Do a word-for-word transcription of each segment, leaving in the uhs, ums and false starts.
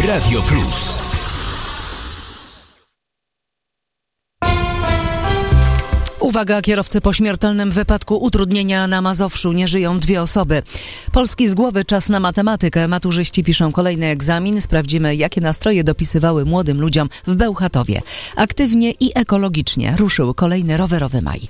Radio Plus. Uwaga, kierowcy, po śmiertelnym wypadku utrudnienia na Mazowszu nie żyją dwie osoby. Polski z głowy, czas na matematykę. Maturzyści piszą kolejny egzamin. Sprawdzimy, jakie nastroje dopisywały młodym ludziom w Bełchatowie. Aktywnie i ekologicznie ruszył kolejny rowerowy maj.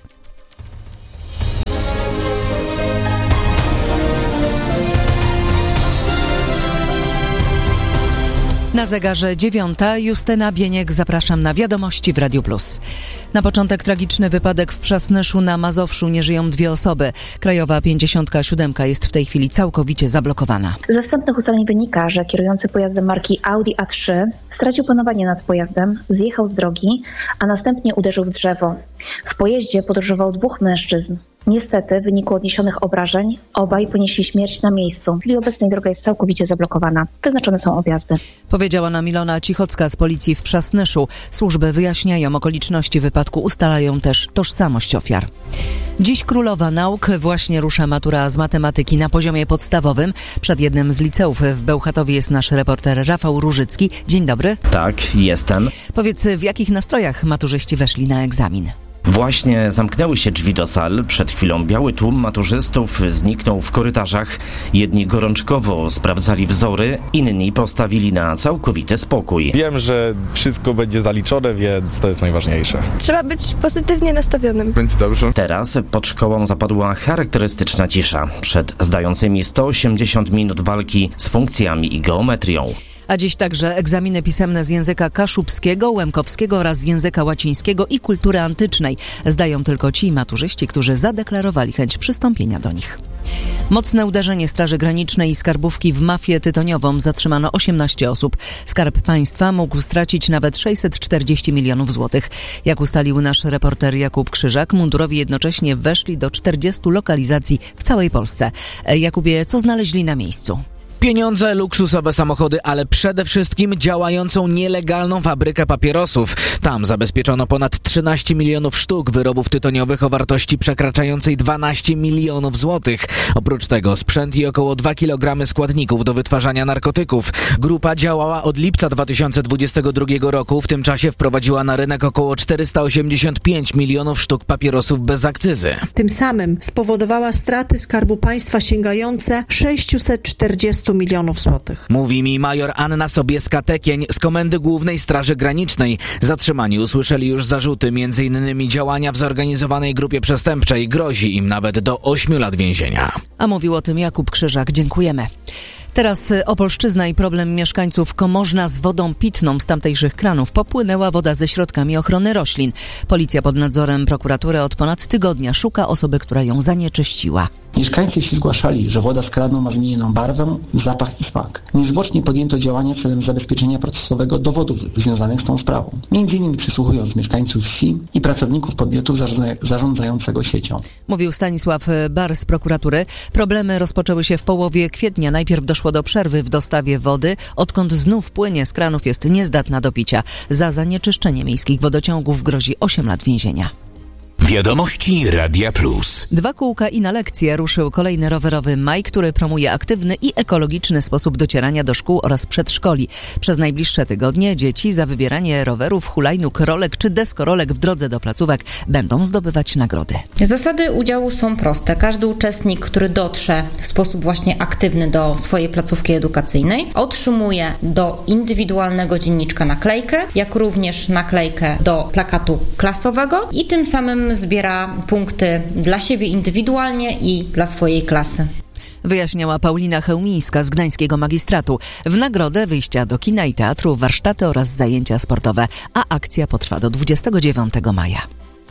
Na zegarze dziewiąta. Justyna Bieniek, zapraszam na wiadomości w Radiu Plus. Na początek tragiczny wypadek w Przasnyszu na Mazowszu. Nie żyją dwie osoby. Krajowa pięćdziesiątka siedem jest w tej chwili całkowicie zablokowana. Ze wstępnych ustaleń wynika, że kierujący pojazdem marki Audi A trzy stracił panowanie nad pojazdem, zjechał z drogi, a następnie uderzył w drzewo. W pojeździe podróżowało dwóch mężczyzn. Niestety, w wyniku odniesionych obrażeń obaj ponieśli śmierć na miejscu. W chwili obecnej droga jest całkowicie zablokowana. Wyznaczone są objazdy. Powiedziała nam Ilona Cichocka z policji w Przasnyszu. Służby wyjaśniają okoliczności wypadku, ustalają też tożsamość ofiar. Dziś królowa nauk, właśnie rusza matura z matematyki na poziomie podstawowym. Przed jednym z liceów w Bełchatowie jest nasz reporter Rafał Różycki. Dzień dobry. Tak, jestem. Powiedz, w jakich nastrojach maturzyści weszli na egzamin? Właśnie zamknęły się drzwi do sal. Przed chwilą biały tłum maturzystów zniknął w korytarzach. Jedni gorączkowo sprawdzali wzory, inni postawili na całkowity spokój. Wiem, że wszystko będzie zaliczone, więc to jest najważniejsze. Trzeba być pozytywnie nastawionym. Będzie dobrze. Teraz pod szkołą zapadła charakterystyczna cisza przed zdającymi sto osiemdziesiąt minut walki z funkcjami i geometrią. A dziś także egzaminy pisemne z języka kaszubskiego, łemkowskiego oraz z języka łacińskiego i kultury antycznej. Zdają tylko ci maturzyści, którzy zadeklarowali chęć przystąpienia do nich. Mocne uderzenie Straży Granicznej i skarbówki w mafię tytoniową. Zatrzymano osiemnaście osób. Skarb Państwa mógł stracić nawet sześćset czterdzieści milionów złotych. Jak ustalił nasz reporter Jakub Krzyżak, mundurowi jednocześnie weszli do czterdziestu lokalizacji w całej Polsce. Jakubie, co znaleźli na miejscu? Pieniądze, luksusowe samochody, ale przede wszystkim działającą nielegalną fabrykę papierosów. Tam zabezpieczono ponad trzynaście milionów sztuk wyrobów tytoniowych o wartości przekraczającej dwanaście milionów złotych. Oprócz tego sprzęt i około dwa kilogramy składników do wytwarzania narkotyków. Grupa działała od lipca dwa tysiące dwudziestego drugiego roku. W tym czasie wprowadziła na rynek około czterysta osiemdziesiąt pięć milionów sztuk papierosów bez akcyzy. Tym samym spowodowała straty Skarbu Państwa sięgające sześćset czterdzieści milionów złotych. Mówi mi major Anna Sobieska-Tekień z Komendy Głównej Straży Granicznej. Zatrzymani usłyszeli już zarzuty, między innymi działania w zorganizowanej grupie przestępczej. Grozi im nawet do ośmiu lat więzienia. A mówił o tym Jakub Krzyżak. Dziękujemy. Teraz Opolszczyzna i problem mieszkańców Komorzna z wodą pitną z tamtejszych kranów. Popłynęła woda ze środkami ochrony roślin. Policja pod nadzorem prokuratury od ponad tygodnia szuka osoby, która ją zanieczyściła. Mieszkańcy wsi zgłaszali, że woda z kranu ma zmienioną barwę, zapach i smak. Niezwłocznie podjęto działania celem zabezpieczenia procesowego dowodów związanych z tą sprawą. Między innymi przysłuchując mieszkańców wsi i pracowników podmiotu zarządzającego siecią. Mówił Stanisław Bar z prokuratury. Problemy rozpoczęły się w połowie kwietnia. Najpierw doszło do przerwy w dostawie wody, odkąd znów płynie z kranów jest niezdatna do picia. Za zanieczyszczenie miejskich wodociągów grozi osiem lat więzienia. Wiadomości Radia Plus. Dwa kółka i na lekcję ruszył kolejny rowerowy maj, który promuje aktywny i ekologiczny sposób docierania do szkół oraz przedszkoli. Przez najbliższe tygodnie dzieci za wybieranie rowerów, hulajnóg, rolek czy deskorolek w drodze do placówek będą zdobywać nagrody. Zasady udziału są proste. Każdy uczestnik, który dotrze w sposób właśnie aktywny do swojej placówki edukacyjnej, otrzymuje do indywidualnego dzienniczka naklejkę, jak również naklejkę do plakatu klasowego i tym samym zbiera punkty dla siebie indywidualnie i dla swojej klasy. Wyjaśniała Paulina Chełmińska z Gdańskiego Magistratu. W nagrodę wyjścia do kina i teatru, warsztaty oraz zajęcia sportowe, a akcja potrwa do dwudziestego dziewiątego maja.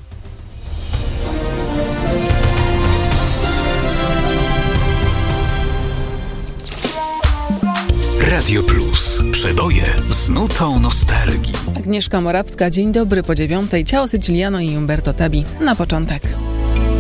Radio Plus. Przeboje z nutą nostalgii. Agnieszka Morawska, dzień dobry po dziewiątej. Ciao Siciliano i Umberto Tabi na początek.